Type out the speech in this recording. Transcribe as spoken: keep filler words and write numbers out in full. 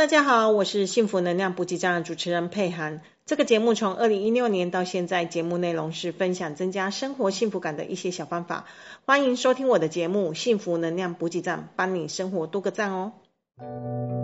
大家好，我是幸福能量补给站的主持人佩涵。这个节目从二零一六年到现在，节目内容是分享增加生活幸福感的一些小方法。欢迎收听我的节目幸福能量补给站，帮你生活多个赞哦。